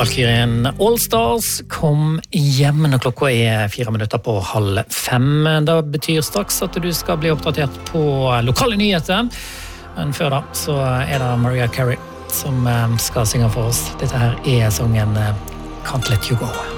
Valkyrien All Stars kom hjem når klokka 4 minutter på 4:30. Det betyr straks at du skal bli oppdatert på lokale nyheter. Men før da så det Mariah Carey som skal synge for oss. Dette her sangen Can't Let You Go.